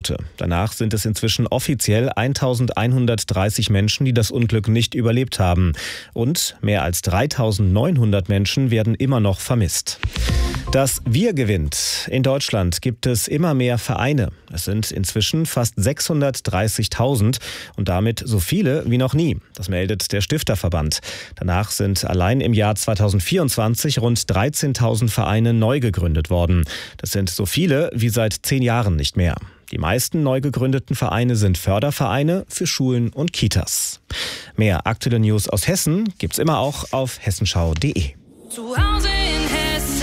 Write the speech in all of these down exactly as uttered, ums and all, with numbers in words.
Tote. Danach sind es inzwischen offiziell eintausendeinhundertdreißig Menschen, die das Unglück nicht überlebt haben. Und mehr als dreitausendneunhundert Menschen werden immer noch vermisst. Das Wir gewinnt. In Deutschland gibt es immer mehr Vereine. Es sind inzwischen fast sechshundertdreißigtausend und damit so viele wie noch nie. Das meldet der Stifterverband. Danach sind allein im Jahr zweitausendvierundzwanzig rund dreizehntausend Vereine neu gegründet worden. Das sind so viele wie seit zehn Jahren nicht mehr. Die meisten neu gegründeten Vereine sind Fördervereine für Schulen und Kitas. Mehr aktuelle News aus Hessen gibt's immer auch auf hessenschau punkt de. Zu Hause in Hessen.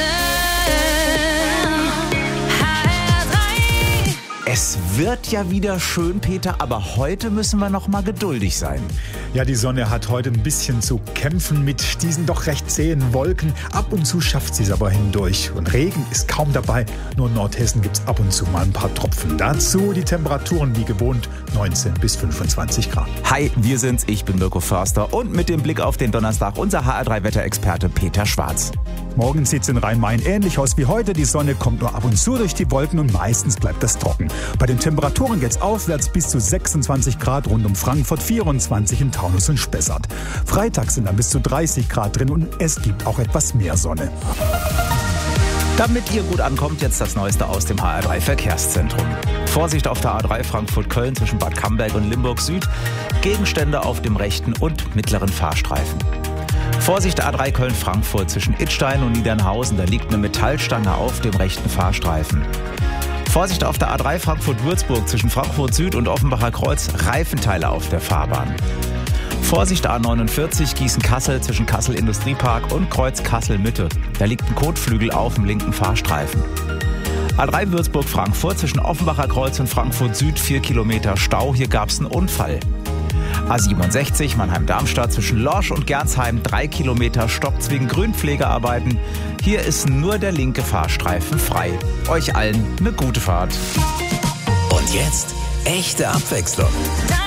Es wird ja wieder schön, Peter, aber heute müssen wir noch mal geduldig sein. Ja, die Sonne hat heute ein bisschen zu kämpfen mit diesen doch recht zähen Wolken. Ab und zu schafft sie es aber hindurch. Und Regen ist kaum dabei. Nur in Nordhessen gibt es ab und zu mal ein paar Tropfen. Dazu die Temperaturen wie gewohnt neunzehn bis fünfundzwanzig Grad. Hi, wir sind's. Ich bin Mirko Förster und mit dem Blick auf den Donnerstag unser H R drei Wetterexperte Peter Schwarz. Morgen sieht es in Rhein-Main ähnlich aus wie heute. Die Sonne kommt nur ab und zu durch die Wolken und meistens bleibt das trocken. Bei den Temperaturen geht's aufwärts bis zu sechsundzwanzig Grad rund um Frankfurt, vierundzwanzig in Taunus und Spessart. Freitag sind dann bis zu dreißig Grad drin und es gibt auch etwas mehr Sonne. Damit ihr gut ankommt, jetzt das Neueste aus dem H R drei Verkehrszentrum. Vorsicht auf der A drei Frankfurt-Köln zwischen Bad Camberg und Limburg Süd. Gegenstände auf dem rechten und mittleren Fahrstreifen. Vorsicht A drei Köln-Frankfurt zwischen Idstein und Niedernhausen. Da liegt eine Metallstange auf dem rechten Fahrstreifen. Vorsicht auf der A drei Frankfurt-Würzburg zwischen Frankfurt Süd und Offenbacher Kreuz. Reifenteile auf der Fahrbahn. Vorsicht A neunundvierzig Gießen-Kassel zwischen Kassel-Industriepark und Kreuz Kassel-Mitte. Da liegt ein Kotflügel auf dem linken Fahrstreifen. A drei Würzburg-Frankfurt zwischen Offenbacher Kreuz und Frankfurt Süd. vier Kilometer Stau. Hier gab es einen Unfall. A siebenundsechzig Mannheim-Darmstadt zwischen Lorsch und Gernsheim. drei Kilometer stoppt wegen Grünpflegearbeiten. Hier ist nur der linke Fahrstreifen frei. Euch allen eine gute Fahrt. Und jetzt echte Abwechslung.